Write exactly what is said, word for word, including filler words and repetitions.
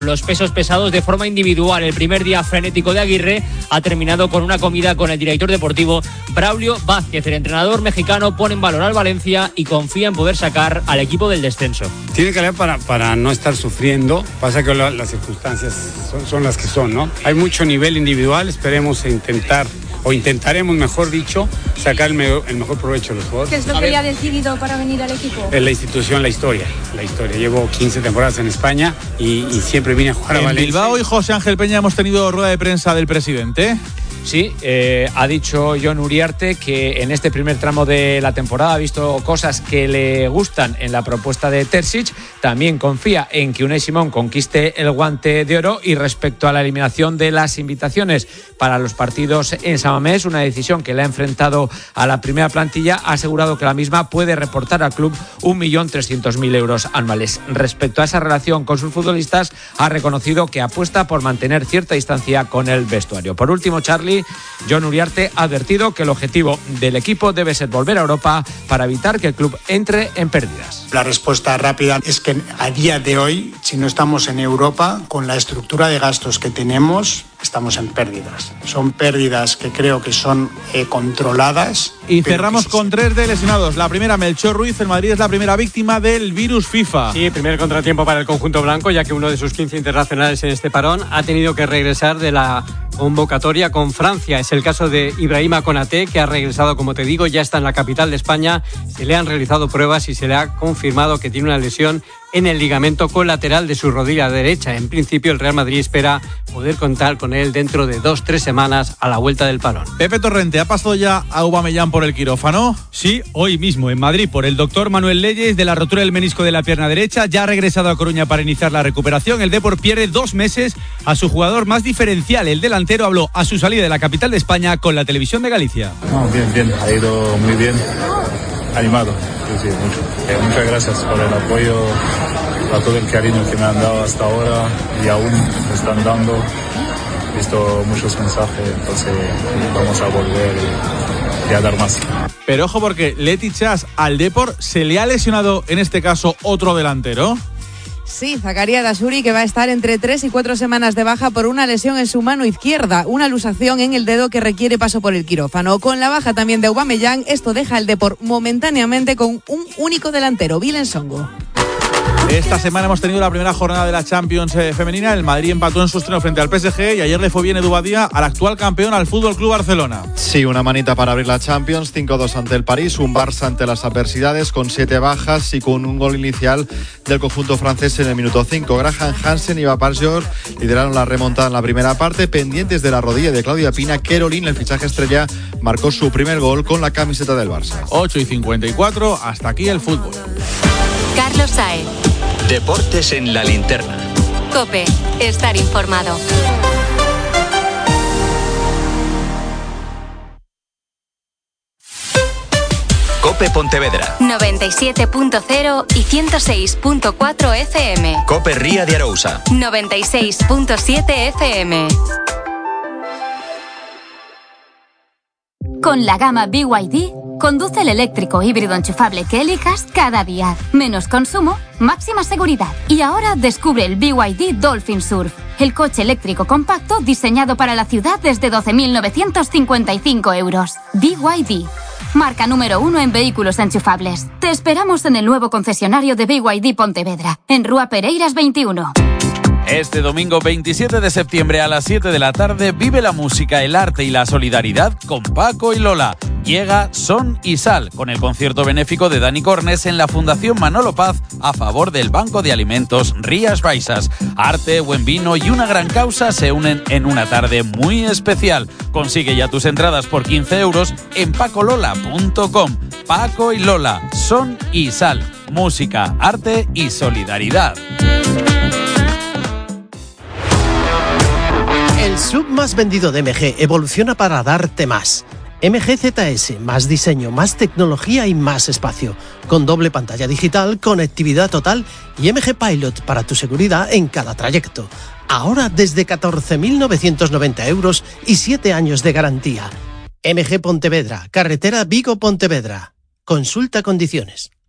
los pesos pesados de forma individual. El primer día frenético de Aguirre ha terminado con una comida con el director deportivo Braulio Vázquez. El entrenador mexicano pone en valor al Valencia y confía en poder sacar al equipo del descenso. Tiene calidad para, para no estar sufriendo. Pasa que la, las circunstancias son, son las que son, ¿no? Hay mucho nivel individual. Esperemos intentar, o intentaremos, mejor dicho, sacar el mejor, el mejor provecho de los jugadores. ¿Qué es lo que le ha decidido para venir al equipo? Es la institución, la historia. La historia. Llevo quince temporadas en España y, y siempre vine a jugar en a Valencia. Bilbao y José Ángel Peña hemos tenido rueda de prensa del presidente. Sí, eh, ha dicho Jon Uriarte que en este primer tramo de la temporada ha visto cosas que le gustan en la propuesta de Terzic. También confía en que Unai Simón conquiste el guante de oro. Y respecto a la eliminación de las invitaciones para los partidos en San Mamés, una decisión que le ha enfrentado a la primera plantilla, ha asegurado que la misma puede reportar al club un millón trescientos mil euros anuales. Respecto a esa relación con sus futbolistas, ha reconocido que apuesta por mantener cierta distancia con el vestuario. Por último, Charlie, Jon Uriarte ha advertido que el objetivo del equipo debe ser volver a Europa para evitar que el club entre en pérdidas. La respuesta rápida es que a día de hoy, si no estamos en Europa, con la estructura de gastos que tenemos, estamos en pérdidas. Son pérdidas que creo que son eh, controladas. Y cerramos con tres de lesionados. La primera, Melchor Ruiz. El Madrid es la primera víctima del virus FIFA. Sí, primer contratiempo para el conjunto blanco, ya que uno de sus quince internacionales en este parón ha tenido que regresar de la convocatoria con Francia. Es el caso de Ibrahima Konaté, que ha regresado, como te digo, ya está en la capital de España. Se le han realizado pruebas y se le ha confirmado que tiene una lesión en el ligamento colateral de su rodilla derecha. En principio, el Real Madrid espera poder contar con él dentro de dos, tres semanas a la vuelta del parón. Pepe Torrente, ¿ha pasado ya a Aubameyang por el quirófano? Sí, hoy mismo en Madrid por el doctor Manuel Leyes de la rotura del menisco de la pierna derecha. Ya ha regresado a Coruña para iniciar la recuperación. El Depor pierde dos meses a su jugador más diferencial. El delantero habló a su salida de la capital de España con la televisión de Galicia. No, bien, bien, ha ido muy bien. Animado, sí, sí, mucho. Eh, muchas gracias por el apoyo, a todo el cariño que me han dado hasta ahora y aún me están dando. He visto muchos mensajes, entonces vamos a volver y, y a dar más. Pero ojo, porque Leti Chas al Depor se le ha lesionado en este caso otro delantero. Sí, Zakaria Dasuri, que va a estar entre tres y cuatro semanas de baja por una lesión en su mano izquierda, una luxación en el dedo que requiere paso por el quirófano. Con la baja también de Aubameyang, esto deja al Depor momentáneamente con un único delantero, Vilen Songo. Esta semana hemos tenido la primera jornada de la Champions eh, femenina. El Madrid empató en su estreno frente al P S G y ayer le fue bien Edu Badía al actual campeón, al Fútbol Club Barcelona. Sí, una manita para abrir la Champions, cinco dos ante el París, un Barça ante las adversidades con siete bajas y con un gol inicial del conjunto francés en el minuto cinco. Graham Hansen y Vaparior lideraron la remontada en la primera parte, pendientes de la rodilla de Claudia Pina. Kerolin, el fichaje estrella, marcó su primer gol con la camiseta del Barça. ocho y cincuenta y cuatro, hasta aquí el fútbol. Carlos Saez. Deportes en la linterna. COPE, estar informado. COPE Pontevedra. noventa y siete punto cero y ciento seis punto cuatro F M. COPE Ría de Arousa. noventa y seis punto siete F M. Con la gama B Y D, conduce el eléctrico híbrido enchufable que elijas cada día. Menos consumo, máxima seguridad. Y ahora descubre el B Y D Dolphin Surf, el coche eléctrico compacto diseñado para la ciudad desde doce mil novecientos cincuenta y cinco euros. B Y D, marca número uno en vehículos enchufables. Te esperamos en el nuevo concesionario de B Y D Pontevedra, en Rúa Pereiras veintiuno. Este domingo veintisiete de septiembre a las siete de la tarde vive la música, el arte y la solidaridad con Paco y Lola. Llega Son y Sal con el concierto benéfico de Dani Cornes en la Fundación Manolo Paz a favor del Banco de Alimentos Rías Baixas. Arte, buen vino y una gran causa se unen en una tarde muy especial. Consigue ya tus entradas por quince euros en pacolola punto com. Paco y Lola, Son y Sal. Música, arte y solidaridad. El sub más vendido de M G evoluciona para darte más. M G Z S, más diseño, más tecnología y más espacio. Con doble pantalla digital, conectividad total y M G Pilot para tu seguridad en cada trayecto. Ahora desde catorce mil novecientos noventa euros y siete años de garantía. M G Pontevedra, carretera Vigo-Pontevedra. Consulta condiciones.